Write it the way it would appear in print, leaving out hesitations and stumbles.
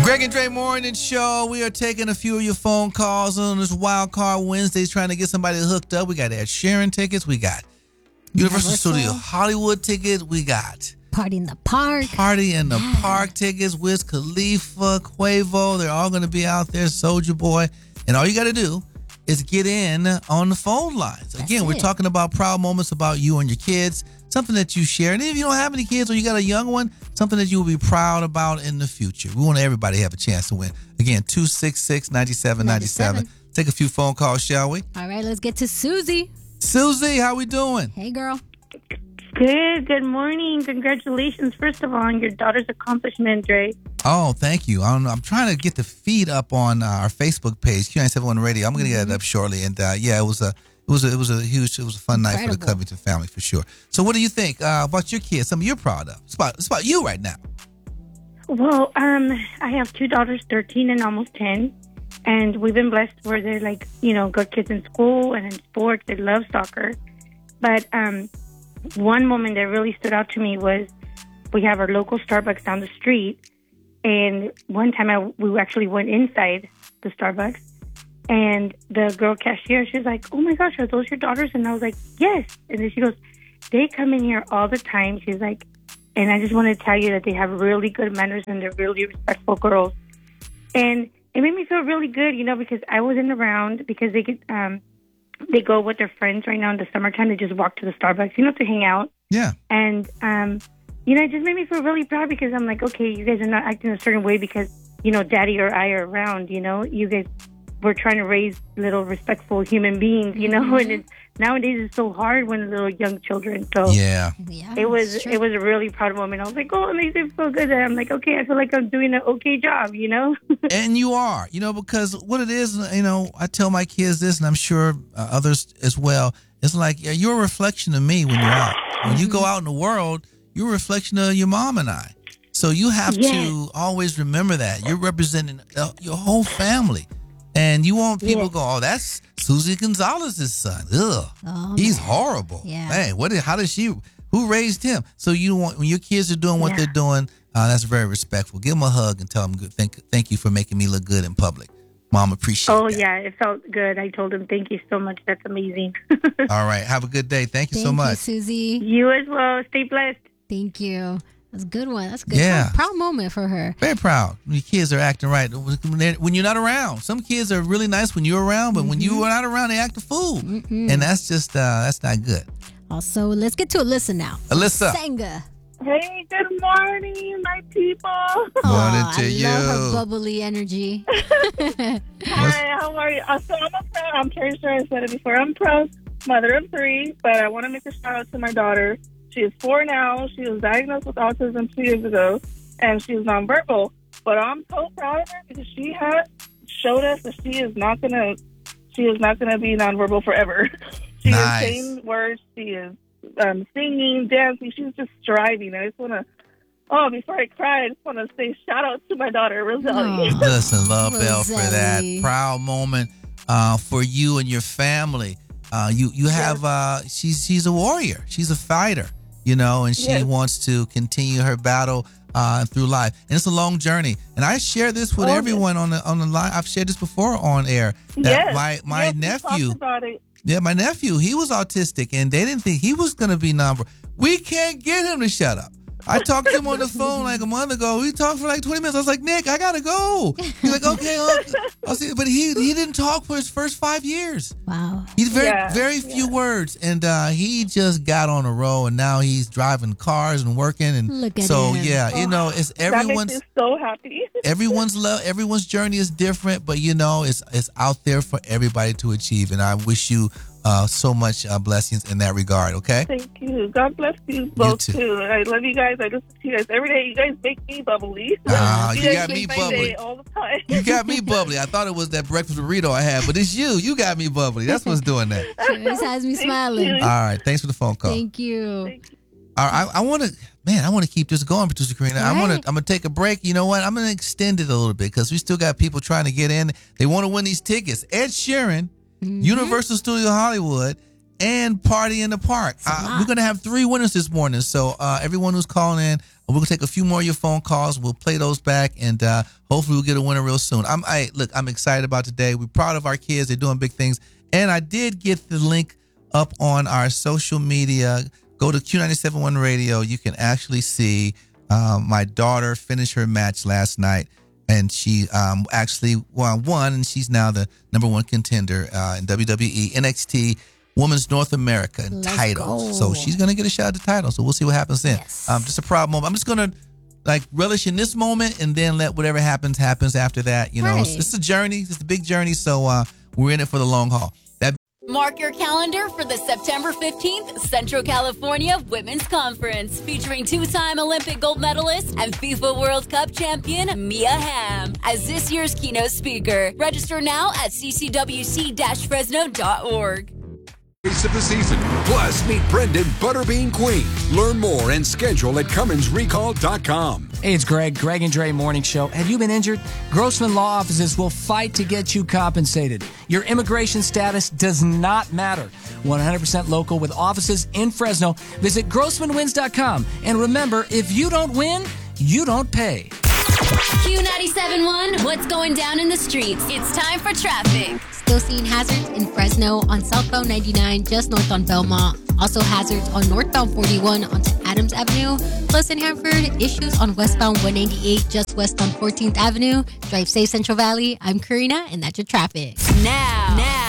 Greg and Dre Morning Show. We are taking a few of your phone calls on this Wild Card Wednesdays, trying to get somebody hooked up. We got Ed Sheeran tickets. We got Universal Studio Hollywood tickets. We got Party in the Park. Party in the Park tickets. Wiz Khalifa, Quavo. They're all going to be out there. Soulja Boy. And all you got to do is get in on the phone lines. Again, we're talking about proud moments about you and your kids. Something that you share. And if you don't have any kids or you got a young one, something that you will be proud about in the future. We want everybody to have a chance to win. Again, 266-9797. Take a few phone calls, shall we? All right, let's get to Susie. Susie, how we doing? Hey, girl. Good morning. Congratulations, first of all, on your daughter's accomplishment, Dre. Oh, thank you. I'm trying to get the feed up on our Facebook page, Q971 Radio. I'm going to get it up shortly. And it was a fun night for the Covington family for sure. So what do you think about your kids? Something you're proud of? It's about you right now. Well, I have two daughters, 13 and almost 10. And we've been blessed where they're like, good kids in school and in sports. They love soccer. But one moment that really stood out to me was we have our local Starbucks down the street. And one time we actually went inside the Starbucks. And the girl cashier, she was like, "Oh my gosh, are those your daughters?" And I was like, "Yes." And then she goes, "They come in here all the time." She's like, "And I just want to tell you that they have really good manners and they're really respectful girls." And it made me feel really good, because I wasn't around because they go with their friends right now in the summertime. They just walk to the Starbucks, to hang out. Yeah. And, it just made me feel really proud because I'm like, okay, you guys are not acting a certain way because, Daddy or I are around, you guys. We're trying to raise little respectful human beings, and nowadays it's so hard when little young children. So it was a really proud moment. I was like, oh, it makes me feel good. And I'm like, okay, I feel like I'm doing an okay job, And you are, because what it is, I tell my kids this, and I'm sure others as well. It's like you're a reflection of me when you're out. When you go out in the world, you're a reflection of your mom and I. So you have to always remember that you're representing your whole family. And you want people to go, oh, that's Susie Gonzalez's son. Ugh, he's horrible. Yeah. Hey, who raised him? So you want, when your kids are doing what they're doing, that's very respectful. Give them a hug and tell them thank you for making me look good in public. Mom, appreciate that. Oh, yeah, it felt good. I told him, thank you so much. That's amazing. All right. Have a good day. Thank you so much. Thank you, Susie. You as well. Stay blessed. Thank you. That's a good one. That's a good. Yeah. Proud moment for her. Very proud. When your kids are acting right. When you're not around. Some kids are really nice when you're around, but when you are not around, they act a fool. And that's just, that's not good. Also, let's get to Alyssa now. Alyssa. Sanga. Hey, good morning, my people. Morning to you. I love her bubbly energy. Hi, how are you? So I'm pretty sure I said it before. I'm proud mother of 3, but I want to make a shout out to my daughter. She is 4 now. She was diagnosed with autism 2 years ago, and she's nonverbal. But I'm so proud of her because she has showed us that she is not gonna be nonverbal forever. She is saying words. She is singing, dancing. She's just striving. I just want to. Oh, before I cry, I just want to say shout out to my daughter, Rosalie. Listen, love Bell for that proud moment for you and your family. You have she's a warrior. She's a fighter. And she wants to continue her battle through life. And it's a long journey. And I share this with everyone on the line. I've shared this before on air. That my nephew, my nephew, he was autistic, and they didn't think he was going to be nonverbal. We can't get him to shut up. I talked to him on the phone like a month ago. We talked for like 20 minutes. I was like, Nick, I gotta go. He's like, okay, I'll see. But he didn't talk for his first 5 years. Wow. He's very few words, and he just got on a roll, and now he's driving cars and working. And look at so him. it's everyone's. That makes me so happy. Everyone's journey is different, but it's out there for everybody to achieve. And I wish you so much blessings in that regard, okay? Thank you. God bless you both, too. I love you guys. I listen to you guys every day. You guys make me bubbly. You got me bubbly. All the time. You got me bubbly. I thought it was that breakfast burrito I had, but it's you. You got me bubbly. That's what's doing that. This has me smiling. All right. Thanks for the phone call. Thank you. All right. I want to keep this going, Producer Karina. Right. I'm going to take a break. You know what? I'm going to extend it a little bit because we still got people trying to get in. They want to win these tickets. Ed Sheeran, Universal Studio Hollywood, and Party in the Park. We're going to have 3 winners this morning. So everyone who's calling in, we're going to take a few more of your phone calls. We'll play those back, and hopefully we'll get a winner real soon. I'm excited about today. We're proud of our kids. They're doing big things. And I did get the link up on our social media. Go to Q971 Radio. You can actually see my daughter finish her match last night. And she actually won, and she's now the number 1 contender in WWE NXT Women's North America title. So she's going to get a shot at the title. So we'll see what happens then. Yes. Just a proud moment. I'm just going to relish in this moment and then let whatever happens after that. You know, Right. It's a journey. It's a big journey. So we're in it for the long haul. Mark your calendar for the September 15th Central California Women's Conference, featuring 2-time Olympic gold medalist and FIFA World Cup champion Mia Hamm as this year's keynote speaker. Register now at ccwc-fresno.org. Race of the season. Plus, meet Brendan Butterbean Queen. Learn more and schedule at CummonsRecall.com. Hey, it's Greg and Dre Morning Show. Have you been injured? Grossman Law Offices will fight to get you compensated. Your immigration status does not matter. 100% local with offices in Fresno. Visit GrossmanWins.com. And remember, if you don't win, you don't pay. Q97.1, what's going down in the streets? It's time for traffic. Still seeing hazards in Fresno on southbound 99 just north on Belmont. Also hazards on northbound 41 onto Adams Avenue. Plus in Hanford, issues on westbound 198 just west on 14th Avenue. Drive safe, Central Valley. I'm Karina, and that's your traffic. Now.